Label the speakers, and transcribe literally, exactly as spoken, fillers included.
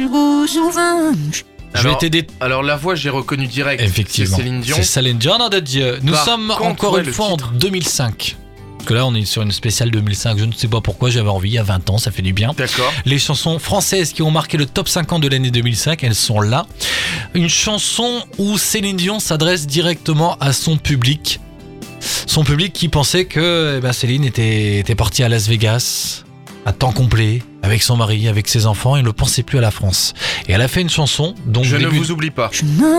Speaker 1: Je
Speaker 2: Alors,
Speaker 1: vais t'aider.
Speaker 2: alors la voix, j'ai reconnu direct.
Speaker 1: Effectivement.
Speaker 2: C'est Céline Dion.
Speaker 1: C'est Céline Dion, nom de Dieu. Nous
Speaker 2: Par
Speaker 1: sommes
Speaker 2: contre,
Speaker 1: encore
Speaker 2: ouais,
Speaker 1: une
Speaker 2: le
Speaker 1: fois
Speaker 2: titre.
Speaker 1: en deux mille cinq. Parce que là, on est sur une spéciale deux mille cinq. Je ne sais pas pourquoi, j'avais envie. Il y a vingt ans, ça fait du bien.
Speaker 2: D'accord.
Speaker 1: Les chansons françaises qui ont marqué le top cinquante de l'année deux mille cinq, elles sont là. Une chanson où Céline Dion s'adresse directement à son public. Son public qui pensait que eh ben, Céline était, était partie à Las Vegas à temps complet, avec son mari, avec ses enfants, et ne pensait plus à la France. Et elle a fait une chanson dont
Speaker 2: Je
Speaker 1: le
Speaker 2: ne
Speaker 1: début...
Speaker 2: vous oublie pas.
Speaker 3: Je ne